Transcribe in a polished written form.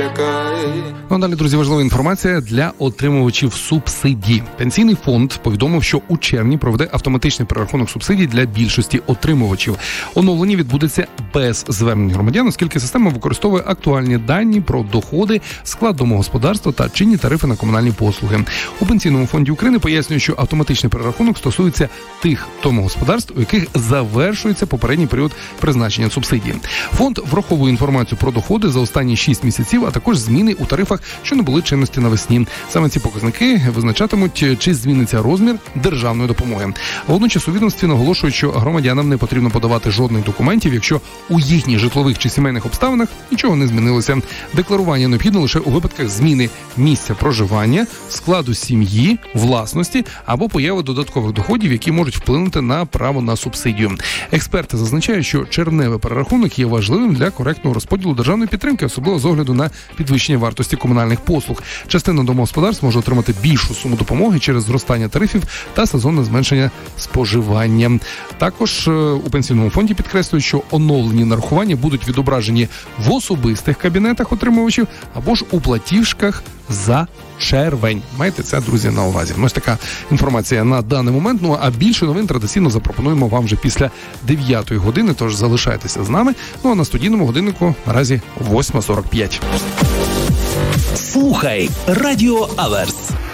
Ну, далі, друзі, важлива інформація для отримувачів субсидій. Пенсійний фонд повідомив, що у червні проведе автоматичний перерахунок субсидій для більшості отримувачів. Оновлення відбудеться без звернень громадян, оскільки система використовує актуальні дані про доходи, склад домогосподарства та чинні тарифи на комунальні послуги. У Пенсійному фонді України пояснюють, що автоматичний перерахунок стосується тих домогосподарств, у яких завершується попередній період призначення субсидії. Фонд враховує інформацію про доходи за останні 6 місяців, а також зміни у тарифах, що набули чинності навесні. Саме ці показники визначатимуть, чи зміниться розмір державної допомоги. Водночас у відомстві наголошують, що громадянам не потрібно подавати жодних документів, якщо у їхніх житлових чи сімейних обставинах нічого не змінилося. Декларування необхідно лише у випадках зміни місця проживання, складу сім'ї, власності або появи додаткових доходів, які можуть вплинути на право на субсидію. Експерти зазначають, що червневий перерахунок є важливим для коректного розподілу державної підтримки, особливо з огляду на підвищення вартості комунальних послуг. Частина домогосподарств може отримати більшу суму допомоги через зростання тарифів та сезонне зменшення споживання. Також у Пенсійному фонді підкреслюють, що оновлені нарахування будуть відображені в особистих кабінетах отримувачів або ж у платіжках за червень. Майте це, друзі, на увазі. Ось така інформація на даний момент. Ну, а більше новин традиційно запропонуємо вам вже після 9-ї години, тож залишайтеся з нами. Ну, а на студійному годиннику наразі 8:45. Слухай Радіо Аверс.